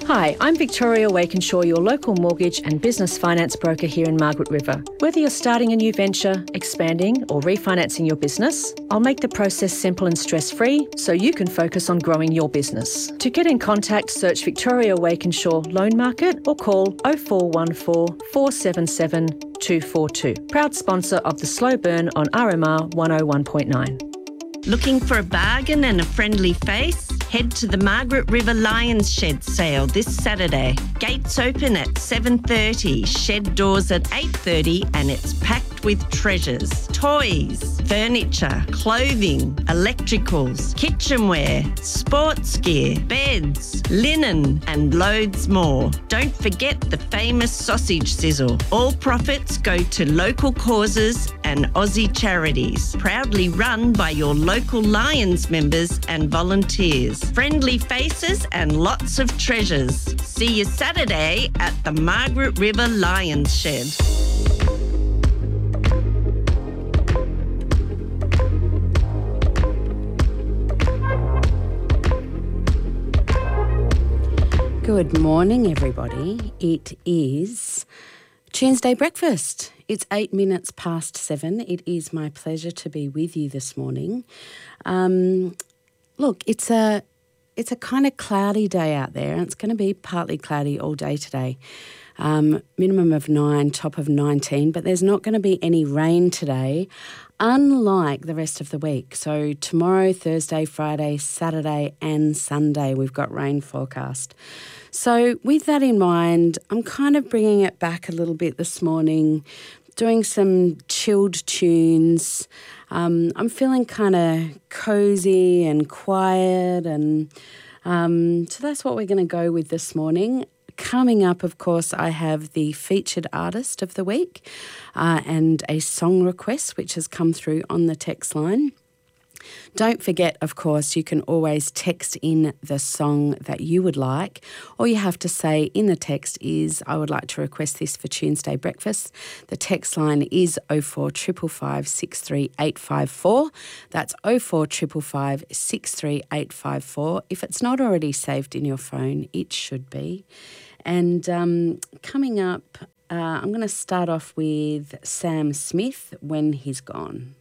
Hi, I'm Victoria Wakenshaw, your local mortgage and business finance broker here in Margaret River. Whether you're starting a new venture, expanding or refinancing your business, I'll make the process simple and stress-free so you can focus on growing your business. To get in contact, search Victoria Wakenshaw Loan Market or call 0414 477 242. Proud sponsor of the Slow Burn on RMR 101.9. Looking for a bargain and a friendly face? Head to the Margaret River Lions Shed sale this Saturday. Gates open at 7:30, shed doors at 8:30, and it's packed with treasures, toys, furniture, clothing, electricals, kitchenware, sports gear, beds, linen, and loads more. Don't forget the famous sausage sizzle. All profits go to local causes and Aussie charities, proudly run by your local Lions members and volunteers. Friendly faces and lots of treasures. See you Saturday at the Margaret River Lions Shed. Good morning, everybody. It is Tuesday breakfast. It's 8 minutes past 7. It is my pleasure to be with you this morning. Look, it's a kind of cloudy day out there, and it's going to be partly cloudy all day today. Minimum of 9, top of 19, but there's not going to be any rain today, unlike the rest of the week. So tomorrow, Thursday, Friday, Saturday and Sunday, we've got rain forecast. So with that in mind, I'm kind of bringing it back a little bit this morning, doing some chilled tunes. I'm feeling kind of cozy and quiet, and so that's what we're going to go with this morning. Coming up, of course, I have the featured artist of the week and a song request which has come through on the text line. Don't forget, of course, you can always text in the song that you would like. All you have to say in the text is, I would like to request this for Tuesday breakfast. The text line is 0455 63854. That's 0455 63854. If it's not already saved in your phone, it should be. And coming up, I'm going to start off with Sam Smith, When He's Gone.